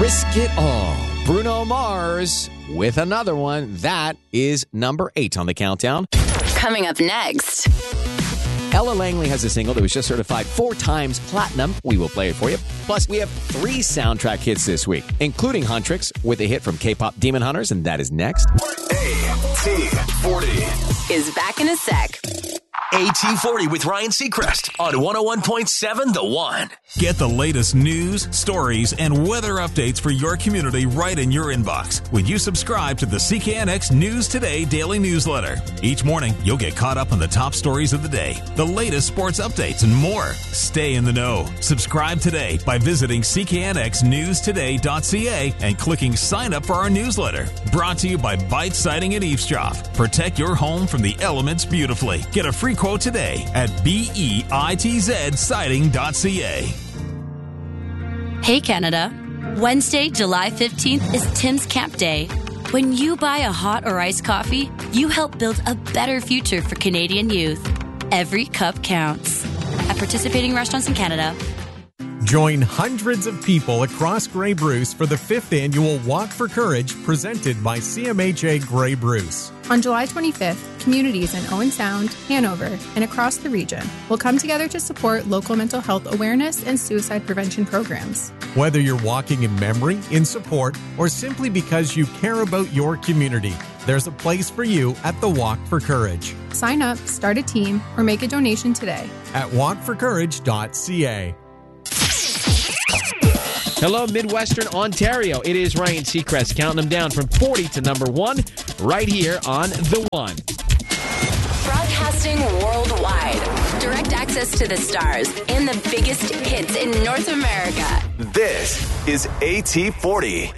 Risk It All. Bruno Mars with another one. That is number 8 on the countdown. Coming up next. Ella Langley has a single that was just certified 4 times platinum. We will play it for you. Plus, we have 3 soundtrack hits this week, including Huntrix with a hit from K-pop Demon Hunters, and that is next. AT40 Is back in a sec. AT40 with Ryan Seacrest on 101.7 The One. Get the latest news, stories, and weather updates for your community right in your inbox when you subscribe to the CKNX News Today daily newsletter. Each morning, you'll get caught up on the top stories of the day, the latest sports updates, and more. Stay in the know. Subscribe today by visiting cknxnewstoday.ca and clicking sign up for our newsletter. Brought to you by Bite Siding and Eavesdrop. Protect your home from the elements beautifully. Get a free quote today at BEITZsiding.ca. Hey Canada, Wednesday, July 15th is Tim's Camp Day. When you buy a hot or iced coffee, you help build a better future for Canadian youth. Every cup counts. At participating restaurants in Canada. Join hundreds of people across Grey Bruce for the 5th annual Walk for Courage presented by CMHA Grey Bruce. On July 25th, communities in Owen Sound, Hanover, and across the region will come together to support local mental health awareness and suicide prevention programs. Whether you're walking in memory, in support, or simply because you care about your community, there's a place for you at the Walk for Courage. Sign up, start a team, or make a donation today at walkforcourage.ca. Hello, Midwestern Ontario. It is Ryan Seacrest counting them down from 40 to number 1 right here on The One. Broadcasting worldwide. Direct access to the stars and the biggest hits in North America. This is AT40.